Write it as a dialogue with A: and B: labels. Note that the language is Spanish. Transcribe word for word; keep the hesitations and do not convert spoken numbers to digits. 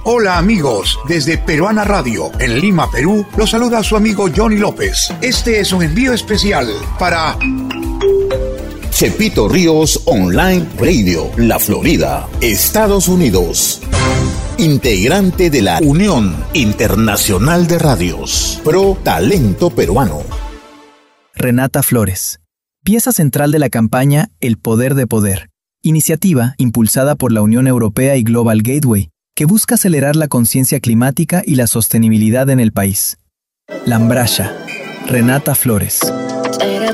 A: Hola amigos, desde Peruana Radio, en Lima, Perú, los saluda su amigo Johnny López. Este es un envío especial para
B: Chepito Ríos Online Radio, La Florida, Estados Unidos. Integrante de la Unión Internacional de Radios, Pro Talento Peruano.
C: Renata Flores, pieza central de la campaña El Poder de Poder, iniciativa impulsada por la Unión Europea y Global Gateway, que busca acelerar la conciencia climática y la sostenibilidad en el país. Lambrasha, Renata Flores.